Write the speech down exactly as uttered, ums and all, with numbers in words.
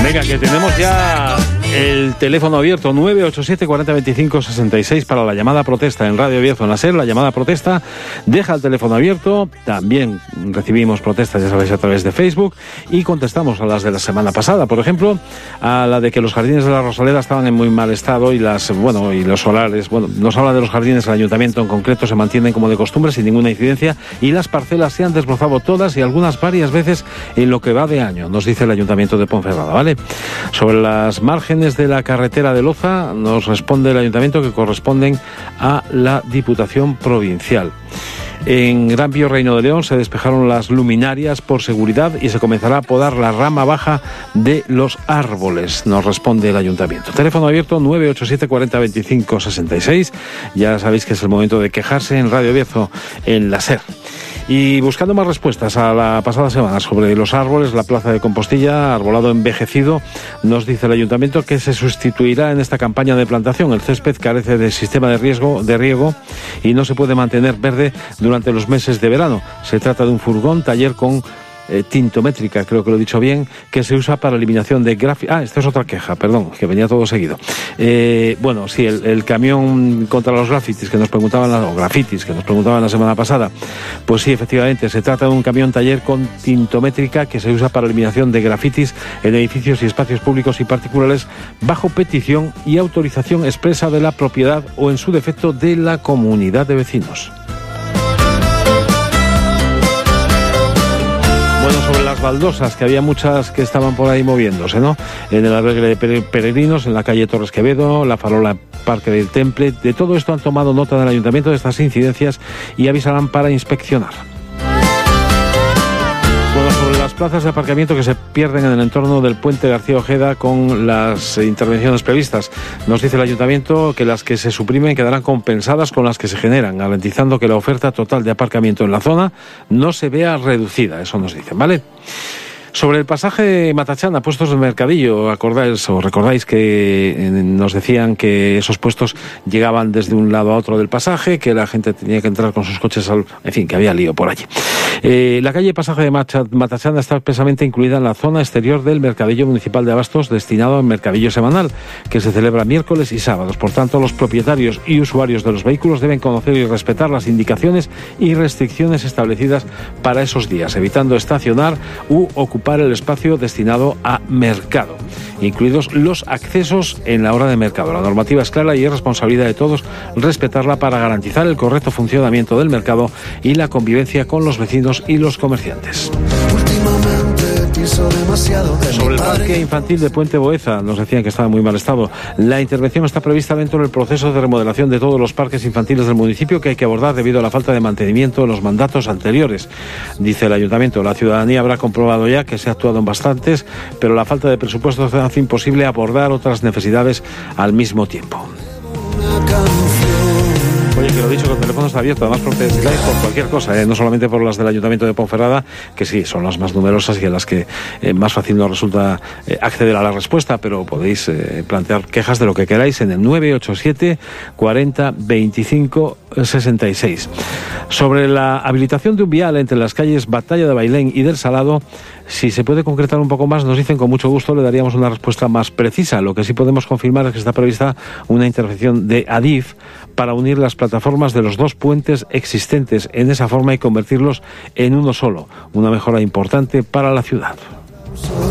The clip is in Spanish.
Venga, que tenemos ya el teléfono abierto nueve ocho siete, cuarenta, veinticinco, sesenta y seis para la llamada protesta en Radio Bierzo en la SER. La llamada protesta deja el teléfono abierto. También recibimos protestas, ya sabéis, a través de Facebook, y contestamos a las de la semana pasada. Por ejemplo, a la de que los jardines de la Rosaleda estaban en muy mal estado y las, bueno, y los solares, bueno, nos habla de los jardines, el ayuntamiento en concreto se mantienen como de costumbre sin ninguna incidencia, y las parcelas se han desbrozado todas y algunas varias veces en lo que va de año, nos dice el ayuntamiento de Ponferrada, ¿vale? Sobre las márgenes de la carretera de Loza nos responde el ayuntamiento que corresponden a la Diputación Provincial. En Gran Pío, Reino de León, se despejaron las luminarias por seguridad y se comenzará a podar la rama baja de los árboles, nos responde el ayuntamiento. Teléfono abierto nueve ocho siete, cuarenta, veinticinco, sesenta y seis. Ya sabéis que es el momento de quejarse en Radio Bierzo en la SER. Y buscando más respuestas a la pasada semana sobre los árboles, la plaza de Compostilla, arbolado envejecido, nos dice el ayuntamiento que se sustituirá en esta campaña de plantación. El césped carece de sistema de riego, de riego y no se puede mantener verde durante los meses de verano. Se trata de un furgón taller con Eh, tintométrica, creo que lo he dicho bien, que se usa para eliminación de grafitis. Ah, esta es otra queja, perdón, que venía todo seguido. Eh, bueno, sí, el, el camión contra los grafitis que nos preguntaban, la, o grafitis que nos preguntaban la semana pasada, pues sí, efectivamente, se trata de un camión taller con tintométrica que se usa para eliminación de grafitis en edificios y espacios públicos y particulares bajo petición y autorización expresa de la propiedad o, en su defecto, de la comunidad de vecinos. Bueno, sobre las baldosas, que había muchas que estaban por ahí moviéndose, ¿no? En el albergue de peregrinos, en la calle Torres Quevedo, la farola Parque del Temple, de todo esto han tomado nota del ayuntamiento de estas incidencias y avisarán para inspeccionar. Bueno, sobre las plazas de aparcamiento que se pierden en el entorno del puente García Ojeda con las intervenciones previstas, nos dice el ayuntamiento que las que se suprimen quedarán compensadas con las que se generan, garantizando que la oferta total de aparcamiento en la zona no se vea reducida, eso nos dicen, ¿vale? Sobre el pasaje Matachana, puestos de mercadillo, acordáis o recordáis que nos decían que esos puestos llegaban desde un lado a otro del pasaje, que la gente tenía que entrar con sus coches al... En fin, que había lío por allí. Eh, la calle Pasaje de Matachana está expresamente incluida en la zona exterior del Mercadillo Municipal de Abastos, destinado al mercadillo semanal, que se celebra miércoles y sábados. Por tanto, los propietarios y usuarios de los vehículos deben conocer y respetar las indicaciones y restricciones establecidas para esos días, evitando estacionar u ocupar el espacio destinado a mercado, incluidos los accesos en la hora de mercado. La normativa es clara y es responsabilidad de todos respetarla para garantizar el correcto funcionamiento del mercado y la convivencia con los vecinos y los comerciantes. Sobre el parque infantil de Puente Boeza, nos decían que estaba en muy mal estado. La intervención está prevista dentro del proceso de remodelación de todos los parques infantiles del municipio, que hay que abordar debido a la falta de mantenimiento en los mandatos anteriores. Dice el ayuntamiento, la ciudadanía habrá comprobado ya que se ha actuado en bastantes, pero la falta de presupuesto hace imposible abordar otras necesidades al mismo tiempo. Oye, que lo dicho, que el teléfono está abierto, además protestáis por cualquier cosa, ¿eh? No solamente por las del Ayuntamiento de Ponferrada, que sí, son las más numerosas y en las que eh, más fácil nos resulta eh, acceder a la respuesta, pero podéis eh, plantear quejas de lo que queráis en el nueve ocho siete, cuarenta, veinticinco, sesenta y seis. Sobre la habilitación de un vial entre las calles Batalla de Bailén y del Salado, si se puede concretar un poco más, nos dicen con mucho gusto, le daríamos una respuesta más precisa. Lo que sí podemos confirmar es que está prevista una intervención de Adif para unir las plataformas de los dos puentes existentes en esa forma y convertirlos en uno solo, una mejora importante para la ciudad.